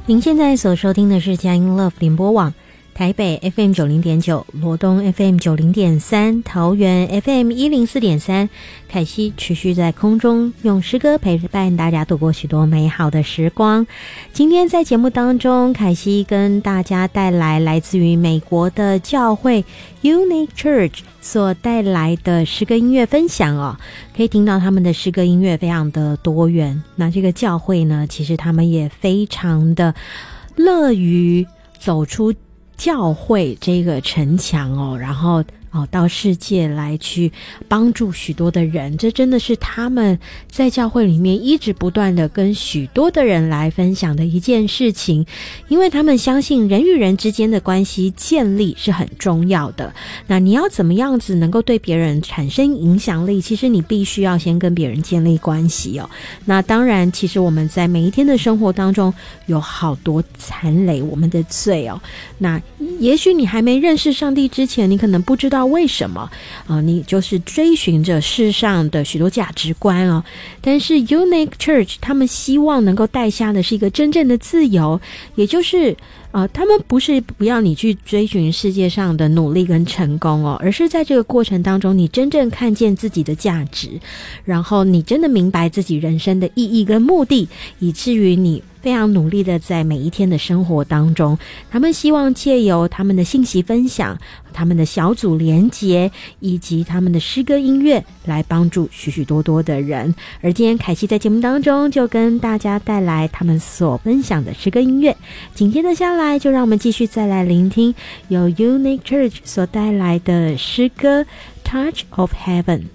您现在所收听的是佳音 Love 联播网，台北 FM 90.9，罗东 FM 90.3，桃园 FM 104.3。凯西持续在空中用诗歌陪伴大家度过许多美好的时光。今天在节目当中，凯西跟大家带来自于美国的教会 Unique Church 所带来的诗歌音乐分享哦。可以听到他们的诗歌音乐非常的多元。那这个教会呢，其实他们也非常的乐于走出教会这个城墙哦，然后到世界来去帮助许多的人，这真的是他们在教会里面一直不断的跟许多的人来分享的一件事情，因为他们相信人与人之间的关系建立是很重要的。那你要怎么样子能够对别人产生影响力，其实你必须要先跟别人建立关系哦。那当然，其实我们在每一天的生活当中有好多残累我们的罪哦。那也许你还没认识上帝之前，你可能不知道为什么你就是追寻着世上的许多价值观哦。但是 Unique Church 他们希望能够带下的是一个真正的自由，也就是他们不是不要你去追寻世界上的努力跟成功哦，而是在这个过程当中，你真正看见自己的价值，然后你真的明白自己人生的意义跟目的，以至于你非常努力的在每一天的生活当中，他们希望借由他们的信息分享，他们的小组连结，以及他们的诗歌音乐来帮助许许多多的人。而今天凯西在节目当中就跟大家带来他们所分享的诗歌音乐。紧接着下来就让我们继续再来聆听由 Unique Church 所带来的诗歌 Touch of Heaven。